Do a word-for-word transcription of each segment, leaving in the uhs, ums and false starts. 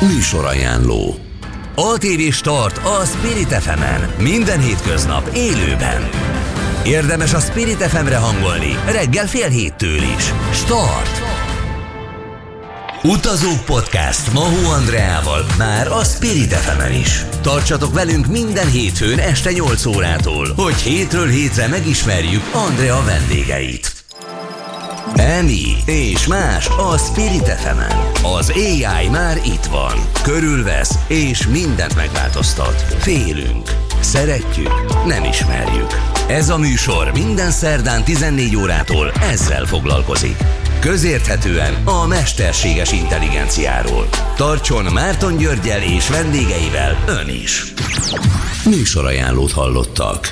Műsorajánló. á té vé Start a Spirit ef emen. Minden hétköznap élőben. Érdemes a Spirit ef emre hangolni, reggel fél héttől is. Start! Utazók Podcast Mahó Andreával már a Spirit ef emen is. Tartsatok velünk minden hétfőn este nyolc órától, hogy hétről hétre megismerjük Andrea vendégeit. Emi és más a Spirit ef emen. Az á i már itt van. Körülvesz és mindent megváltoztat. Félünk, szeretjük, nem ismerjük. Ez a műsor minden szerdán tizennégy órától ezzel foglalkozik. Közérthetően a mesterséges intelligenciáról. Tartson Márton Györggyel és vendégeivel ön is. Műsorajánlót hallottak.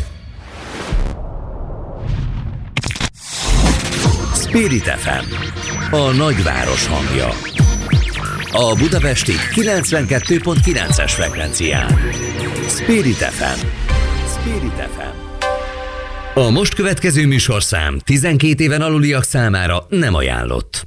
Spirit ef em, a nagyváros hangja. A budapesti kilencvenkettő pont kilences frekvencián. Spirit ef em. Spirit ef em. A most következő műsorszám tizenkét éven aluliak számára nem ajánlott.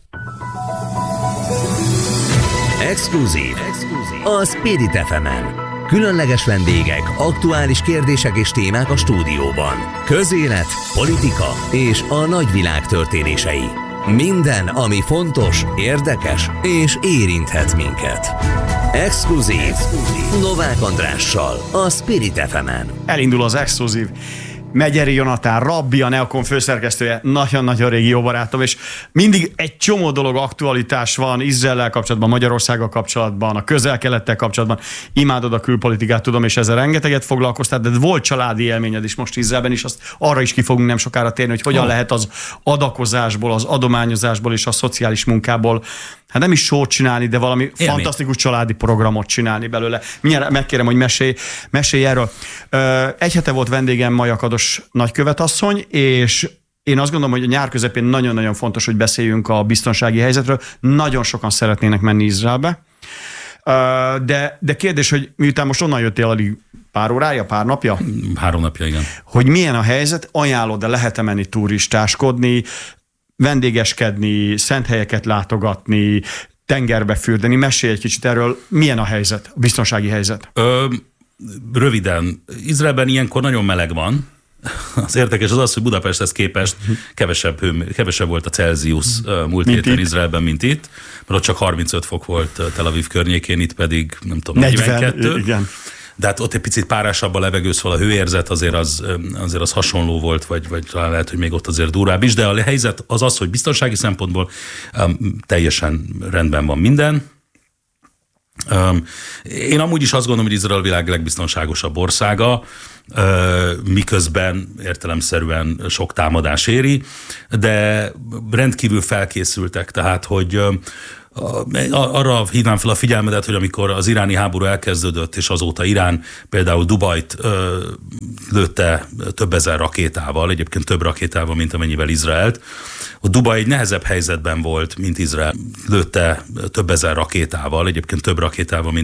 Exkluzív. A Spirit ef emen. Különleges vendégek, aktuális kérdések és témák a stúdióban. Közélet, politika és a nagyvilág történései. Minden, ami fontos, érdekes és érinthet minket. Exkluzív. Novák Andrással a Spirit ef emen. Elindul az Exkluzív. Megyeri Jonatán, Rabbi, a Neokon főszerkesztője, nagyon-nagyon régi jó barátom, és mindig egy csomó dolog, aktualitás van Izraellel kapcsolatban, Magyarországgal kapcsolatban, a Közel-Kelettel kapcsolatban. Imádod a külpolitikát, tudom, és ezzel rengeteget foglalkoztál, de volt családi élményed is most Izraelben, és azt arra is ki fogunk nem sokára térni, hogy hogyan oh. lehet az adakozásból, az adományozásból és a szociális munkából, hát nem is sót csinálni, de valami Élmény. fantasztikus családi programot csinálni belőle. Mindjárt megkérem, hogy mesélj, mesélj erről. Egy hete volt vendégem Maja Kados nagykövetasszony, és én azt gondolom, hogy a nyár közepén nagyon-nagyon fontos, hogy beszéljünk a biztonsági helyzetről. Nagyon sokan szeretnének menni Izraelbe. De, de kérdés, hogy miután most onnan jöttél alig pár órája, pár napja? Három napja, igen. Hogy milyen a helyzet, ajánlod-e, lehet-e menni turistáskodni, vendégeskedni, szent helyeket látogatni, tengerbe fürdeni. Mesélj egy kicsit erről, milyen a helyzet, a biztonsági helyzet? Ö, röviden, Izraelben ilyenkor nagyon meleg van. Az érdekes az az, hogy Budapesthez képest kevesebb, hő, kevesebb volt a Celsius múlt mint héten itt. Izraelben, mint itt, mert ott csak harmincöt fok volt Tel Aviv környékén, itt pedig nem tudom, negyvenkettő. Igen. De hát ott egy picit párásabb a levegő, szóval a hőérzet azért az, azért az hasonló volt, vagy, vagy talán lehet, hogy még ott azért durvább is, de a helyzet az az, hogy biztonsági szempontból um, teljesen rendben van minden. Um, én amúgy is azt gondolom, hogy Izrael világ legbiztonságosabb országa, uh, miközben értelemszerűen sok támadás éri, de rendkívül felkészültek, tehát, hogy uh, arra hívnám fel a figyelmedet, hogy amikor az iráni háború elkezdődött, és azóta Irán például Dubajt ö, lőtte több ezer rakétával, egyébként több rakétával, mint amennyivel Izraelt. A Dubaj egy nehezebb helyzetben volt, mint Izrael. Lőtte több ezer rakétával, egyébként több rakétával, mint